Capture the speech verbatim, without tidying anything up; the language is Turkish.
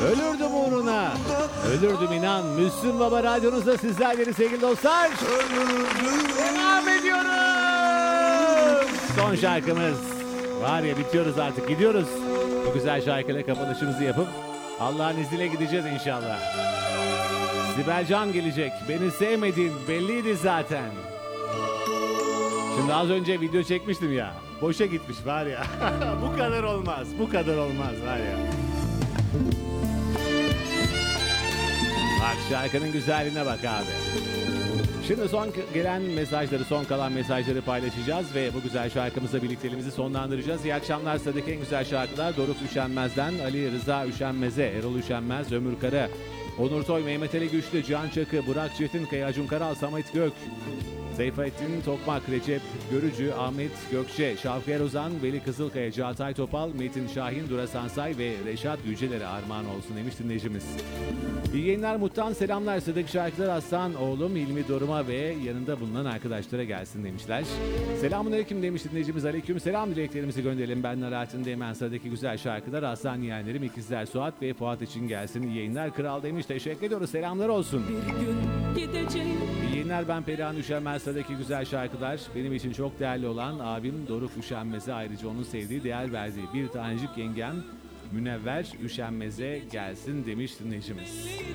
Ölürdüm uğruna. Ölürdüm inan. Müslüm Baba radyonuzda sizlerle sevgili dostlar. Devam ediyoruz. Son şarkımız. Var ya bitiyoruz artık, gidiyoruz. Bu güzel şarkıyla kapanışımızı yapıp Allah'ın izniyle gideceğiz inşallah. Sibel Can gelecek. Beni sevmediğin belliydi zaten. Şimdi az önce video çekmiştim ya. Boşa gitmiş var ya. Bu kadar olmaz. Bu kadar olmaz var ya. Bak şarkının güzelliğine bak abi. Şimdi son gelen mesajları, son kalan mesajları paylaşacağız ve bu güzel şarkımızla birlikteliğimizi sonlandıracağız. İyi akşamlar, sıradaki en güzel şarkılar Doruk Üşenmez'den Ali Rıza Üşenmez'e, Erol Üşenmez, Ömür Kara, Onur Toy, Mehmet Ali Güçlü, Can Çakı, Burak Çetinkaya, Acun Karal, Samet Gök, Seyfettin Tokmak, Recep Görücü, Ahmet Gökçe, Şavki Erozan, Veli Kızılkaya, Çağatay Topal, Metin Şahin, Dura Sansay ve Reşat Yüceler'e armağan olsun demiş dinleyicimiz. İyi yayınlar, Mut'tan selamlar. Sıradaki şarkılar Aslan oğlum Hilmi Doruma ve yanında bulunan arkadaşlara gelsin demişler. Selamünaleyküm demiş dinleyicimiz. Aleyküm selam dileklerimizi gönderelim. Ben Narahat'ın hemen sıradaki güzel şarkılar Aslan yeğenlerim İkizler Suat ve Fuat için gelsin. İyi yayınlar kral demiş. Teşekkür ediyoruz. Selamlar olsun. Bir gün gideceğim. İyi yayınlar, ben Perihan Üşenmez. Sıradaki güzel şarkılar benim için çok değerli olan abim Doruk Üşenmez'e, ayrıca onun sevdiği, değer verdiği bir tanecik yengem Münevver Üşenmez'e gelsin demiş dinleyicimiz.